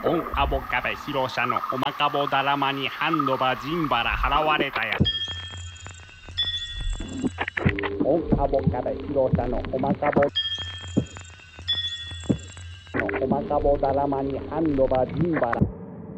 オンアボカベ広社のおまかぼだらまにハンドバジンバラ払われたやオンアボカベ広社のおまかぼだらまにハンドバジンバラ